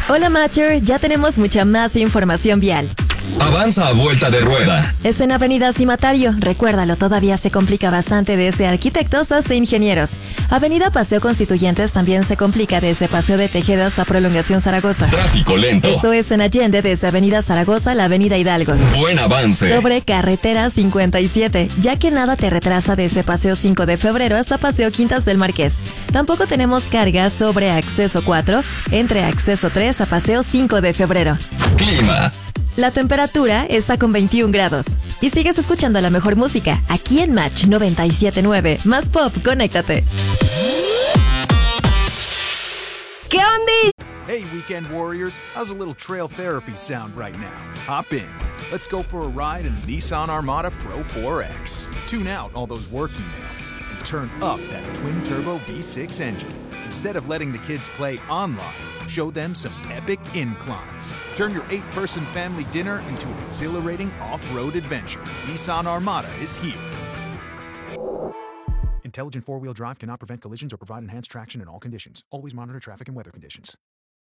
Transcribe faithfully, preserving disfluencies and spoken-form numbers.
Hola Matcher, ya tenemos mucha más información vial. Avanza a vuelta de rueda. Es en Avenida Cimatario, recuérdalo, todavía se complica bastante desde arquitectos hasta ingenieros. Avenida Paseo Constituyentes también se complica desde Paseo de Tejeda hasta Prolongación Zaragoza. Tráfico lento. Esto es en Allende desde Avenida Zaragoza a la Avenida Hidalgo. Buen avance. Sobre Carretera cincuenta y siete, ya que nada te retrasa desde Paseo cinco de febrero hasta Paseo Quintas del Marqués. Tampoco tenemos cargas sobre Acceso cuatro, entre Acceso tres a Paseo cinco de febrero. Clima. La temperatura está con veintiún grados. Y sigues escuchando la mejor música aquí en Match noventa y siete punto nueve. Más pop, conéctate. ¿Qué onda? Hey, weekend warriors, how's a little trail therapy sound right now? Hop in. Let's go for a ride in the Nissan Armada Pro four X. Tune out all those work emails and turn up that twin-turbo V six engine. Instead of letting the kids play online, show them some epic inclines. Turn your eight-person family dinner into an exhilarating off-road adventure. Nissan Armada is here. Intelligent four-wheel drive cannot prevent collisions or provide enhanced traction in all conditions. Always monitor traffic and weather conditions.